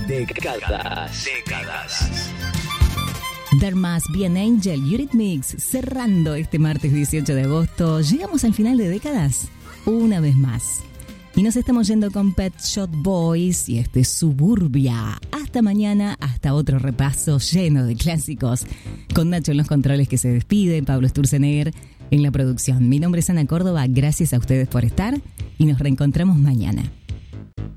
Décadas. Dermas, Be an Angel, Eurythmics, cerrando este martes 18 de agosto. Llegamos al final de Décadas, una vez más. Y nos estamos yendo con Pet Shop Boys y este Suburbia. Hasta mañana, hasta otro repaso lleno de clásicos. Con Nacho en los controles que se despide, Pablo Sturzenegger en la producción. Mi nombre es Ana Córdoba, gracias a ustedes por estar y nos reencontramos mañana.